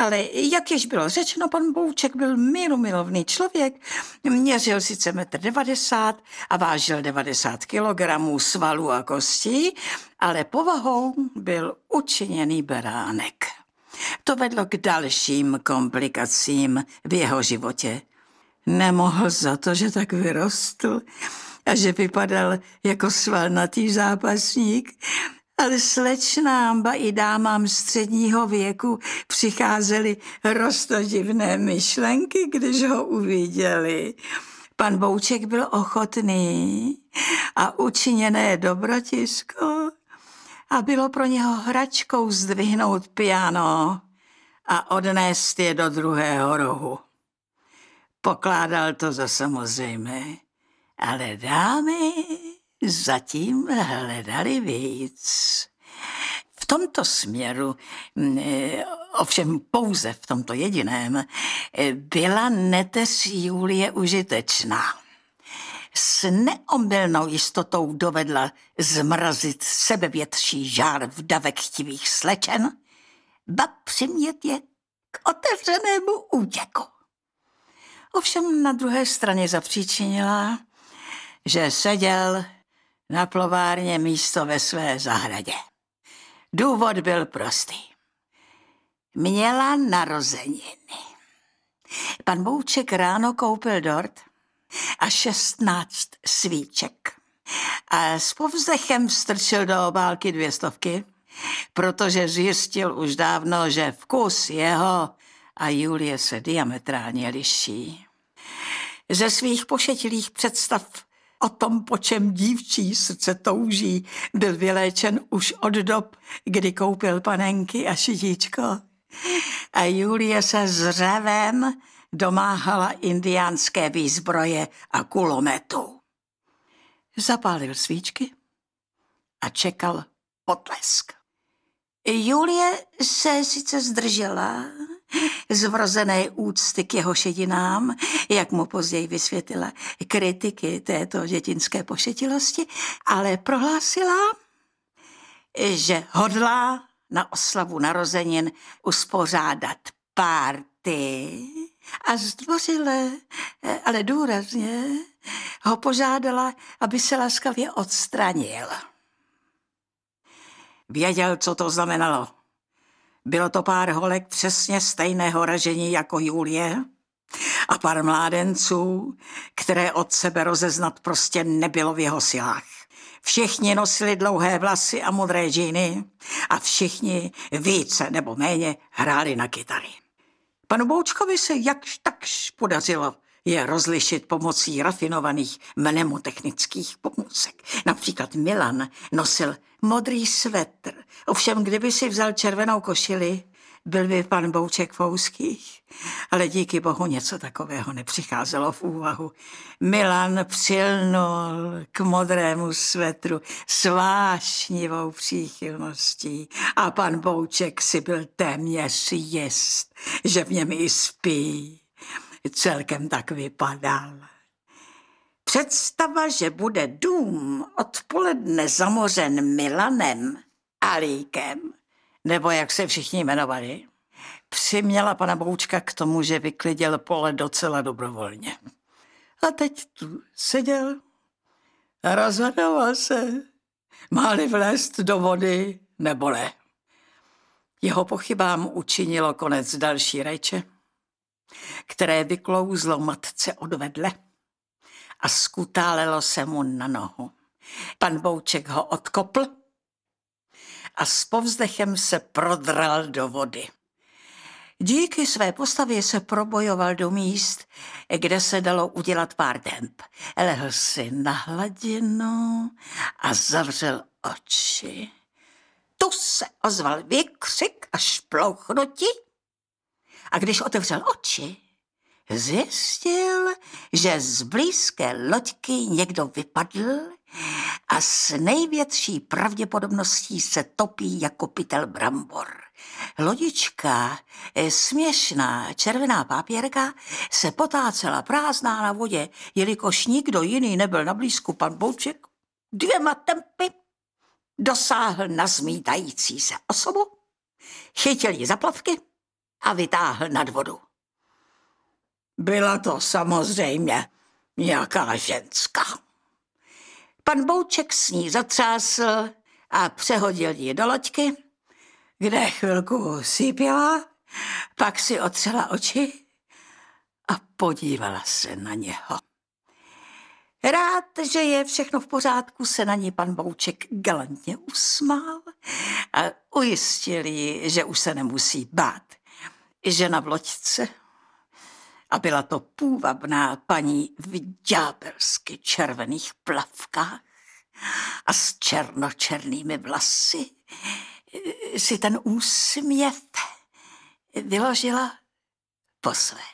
Ale jak již bylo řečeno, pan Bouček byl milovný člověk, měřil sice 1,90 m a vážil 90 kilogramů svalů a kostí, ale povahou byl učiněný beránek. To vedlo k dalším komplikacím v jeho životě. Nemohl za to, že tak vyrostl a že vypadal jako svalnatý zápasník, ale slečnám, ba i dámám středního věku přicházely roztodivné myšlenky, když ho uviděli. Pan Bouček byl ochotný a učiněné dobrotisko a bylo pro něho hračkou zdvihnout piano a odnést je do druhého rohu. Pokládal to za samozřejmé, ale dámy zatím hledali víc. V tomto směru, ovšem pouze v tomto jediném, byla neteř Julie užitečná. S neomylnou jistotou dovedla zmrazit sebevětší žár v davek chtivých slečen, ba přimět je k otevřenému útěku. Ovšem na druhé straně zapříčinila, že seděl na plovárně místo ve své zahradě. Důvod byl prostý. Měla narozeniny. Pan Bouček ráno koupil dort a 16 svíček. A s povzdechem strčil do obálky 200, protože zjistil už dávno, že vkus jeho a Julie se diametrálně liší. Ze svých pošetilých představ o tom, po čem dívčí srdce touží, byl vyléčen už od dob, kdy koupil panenky a šitíčko. A Julie se s řevem domáhala indiánské výzbroje a kulometu. Zapálil svíčky a čekal potlesk. Julie se sice zdržela z vrozené úcty k jeho šedinám, jak mu později vysvětlila kritiky této dětinské pošetilosti, ale prohlásila, že hodlá na oslavu narozenin uspořádat párty a zdvořile, ale důrazně ho požádala, aby se laskavě odstranil. Věděl, co to znamenalo. Bylo to pár holek přesně stejného ražení jako Julie a pár mládenců, které od sebe rozeznat prostě nebylo v jeho silách. Všichni nosili dlouhé vlasy a modré džíny a všichni více nebo méně hráli na kytary. Panu Boučkovi se jakž takž podařilo je rozlišit pomocí rafinovaných mnemotechnických pomůcek. Například Milan nosil modrý svetr. Ovšem, kdyby si vzal červenou košili, byl by pan Bouček v úzkých. Ale díky bohu něco takového nepřicházelo v úvahu. Milan přilnul k modrému svetru s vášnivou příchylností a pan Bouček si byl téměř jist, že v něm i spí. Celkem tak vypadal. Představa, že bude dům odpoledne zamořen Milanem, Alíkem, nebo jak se všichni jmenovali, přiměla pana Boučka k tomu, že vyklidil pole docela dobrovolně. A teď tu seděl a rozhodoval se, má-li vlézt do vody nebo ne. Jeho pochybám učinilo konec další rajče, které vyklouzlo matce odvedle a skutálelo se mu na nohu. Pan Bouček ho odkopl a s povzdechem se prodral do vody. Díky své postavě se probojoval do míst, kde se dalo udělat pár temp. Lehl si na hladinu a zavřel oči. Tu se ozval výkřik a šplouchnutí. A když otevřel oči, zjistil, že z blízké loďky někdo vypadl a s největší pravděpodobností se topí jako pytel brambor. Lodička, směšná červená papírka, se potácela prázdná na vodě, jelikož nikdo jiný nebyl na blízku. Pan Bouček 2 tempy dosáhl na zmítající se osobu, chytil ji za plavky a vytáhl nad vodu. Byla to samozřejmě nějaká ženská. Pan Bouček s ní zatřásl a přehodil ji do loďky, kde chvilku sípila, pak si otřela oči a podívala se na něho. Rád, že je všechno v pořádku, se na ní pan Bouček galantně usmál a ujistil ji, že už se nemusí bát. Žena v loďce, a byla to půvabná paní v ďábelsky červených plavkách a s černočernými vlasy, si ten úsměv vyložila po své.